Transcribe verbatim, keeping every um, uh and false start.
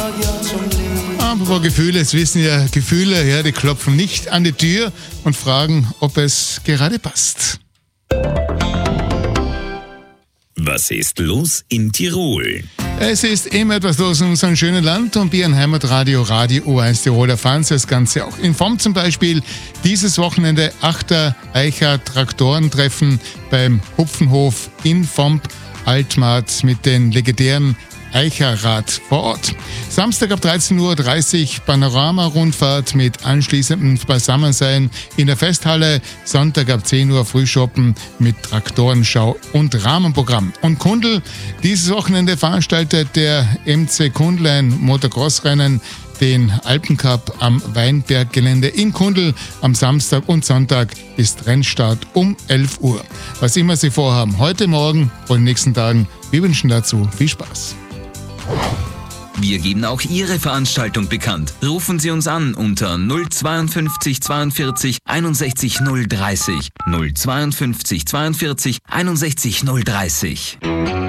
Apropos Gefühle, es wissen ja Gefühle, ja, die klopfen nicht an die Tür und fragen, ob es gerade passt. Was ist los in Tirol? Es ist immer etwas los in unserem schönen Land und wir in Heimatradio Radio O eins Tirol erfahren Sie das Ganze auch. In Form zum Beispiel dieses Wochenende Achter Eicher Traktorentreffen beim Hupfenhof in Vomp Altmarkt mit den legendären Eicherrad vor Ort. Samstag ab dreizehn Uhr dreißig Panorama-Rundfahrt mit anschließendem Beisammensein in der Festhalle. Sonntag ab zehn Uhr Frühschoppen mit Traktorenschau und Rahmenprogramm. Und Kundl, dieses Wochenende veranstaltet der M C Kundl ein Motocross-Rennen, den Alpencup am Weinberggelände in Kundl. Am Samstag und Sonntag ist Rennstart um elf Uhr. Was immer Sie vorhaben, heute, morgen und in den nächsten Tagen, wir wünschen dazu viel Spaß. Wir geben auch Ihre Veranstaltung bekannt. Rufen Sie uns an unter null zweiundfünfzig zweiundvierzig einundsechzig null dreißig. null zweiundfünfzig zweiundvierzig einundsechzig null dreißig.